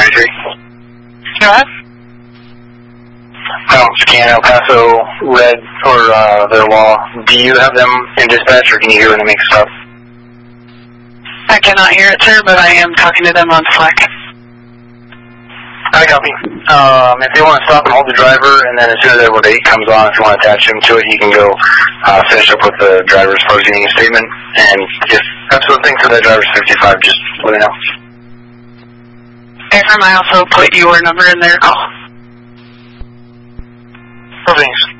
333. Go ahead. I don't scan El Paso Red or their law. Do you have them in dispatch, or can you hear when they make stuff? I cannot hear it, sir, but I am talking to them on Slack. I copy. If they want to stop and hold the driver, and then as soon as their date comes on, if you want to attach him to it, you can go finish up with the driver as far as getting a statement. And if that's the thing for the driver's 55, just let me know. Affirm, I also put your number in there. Oh, thanks.